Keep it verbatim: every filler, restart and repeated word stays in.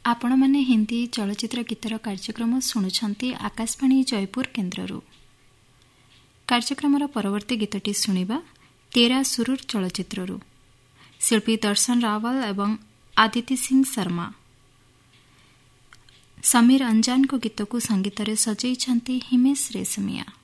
आपण माने हिंदी चलचित्र गीतर कार्यक्रम शुणुछंती आकाशवाणी जयपुर केन्द्ररू। कार्यक्रमर परवर्ती गीतटी शुणिबा तेरा सुरूर चलचित्ररू। शिल्पी दर्शन रावल एवं आदिति सिंह शर्मा। समीर अंजान को गीत को संगीत रे सजैछंती हिमेश रेशमिया।